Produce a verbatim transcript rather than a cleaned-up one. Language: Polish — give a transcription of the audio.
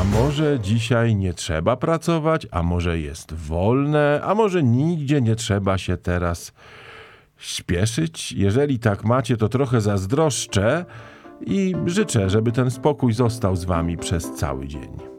może dzisiaj nie trzeba pracować, a może jest wolne, a może nigdzie nie trzeba się teraz śpieszyć? Jeżeli tak macie, to trochę zazdroszczę i życzę, żeby ten spokój został z wami przez cały dzień.